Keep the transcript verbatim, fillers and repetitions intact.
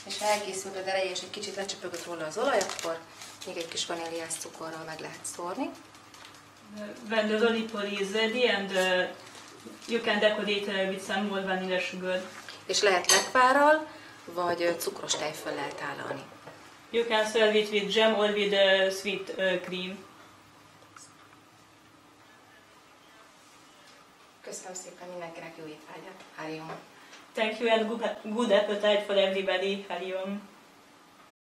És ha elkészült a dereje, és egy kicsit lecsöpögött róla az olaj, akkor még egy kis vaníliás cukorral meg lehet szórni. When the lollipop is ready, and uh, you can decorate uh, with some more vanilla sugar. És lehet lekvárral, vagy cukros tejföllel tálalni. You can serve it with jam or with uh, sweet uh, cream. Köszönöm szépen mindenkinek, jó étvágyat! Hariom! Thank you and good, good appetite for everybody. Hariom!